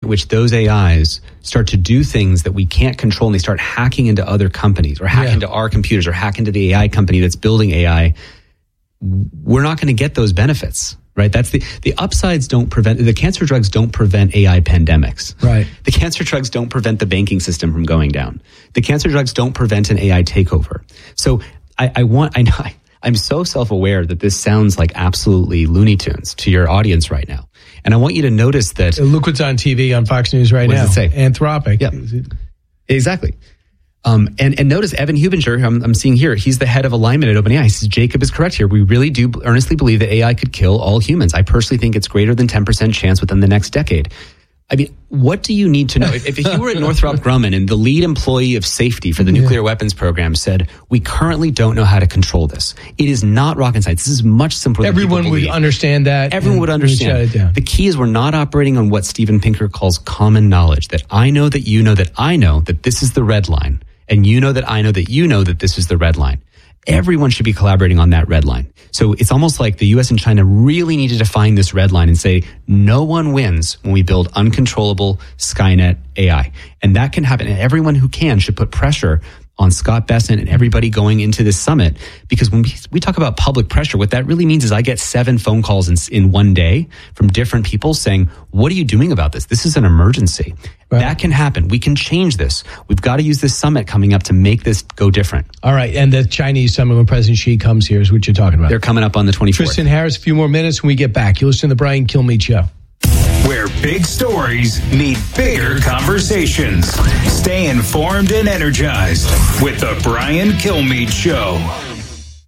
which those AIs start to do things that we can't control, and they start hacking into other companies or hack into our computers or hack into the AI company that's building AI, we're not going to get those benefits, right? That's the upsides the cancer drugs don't prevent AI pandemics. Right. The cancer drugs don't prevent the banking system from going down. The cancer drugs don't prevent an AI takeover. So I'm so self-aware that this sounds like absolutely Looney Tunes to your audience right now. And I want you to notice that... Look what's on TV on Fox News right now. What does it say? Anthropic. Yeah, exactly. And notice Evan Hubinger, I'm seeing here, he's the head of alignment at OpenAI. He says, Jacob is correct here. We really do earnestly believe that AI could kill all humans. I personally think it's greater than 10% chance within the next decade. I mean, what do you need to know? If you were at Northrop Grumman and the lead employee of safety for the nuclear weapons program said, we currently don't know how to control this. It is not rocket science. This is much simpler than people believe. Everyone would understand that. Everyone would understand. The key is we're not operating on what Steven Pinker calls common knowledge, that I know that you know that I know that this is the red line, and you know that I know that you know that this is the red line. Everyone should be collaborating on that red line. So it's almost like the US and China really need to define this red line and say, no one wins when we build uncontrollable Skynet AI. And that can happen. And everyone who can should put pressure on Scott Bessent and everybody going into this summit. Because when we talk about public pressure, what that really means is I get 7 phone calls in one day from different people saying, what are you doing about this? This is an emergency. Right. That can happen. We can change this. We've got to use this summit coming up to make this go different. All right. And the Chinese summit when President Xi comes here is what you're talking about. They're coming up on the 24th. Tristan Harris, a few more minutes when we get back. You listen to the Brian Kilmeade Show. Where big stories meet bigger conversations. Stay informed and energized with the Brian Kilmeade Show.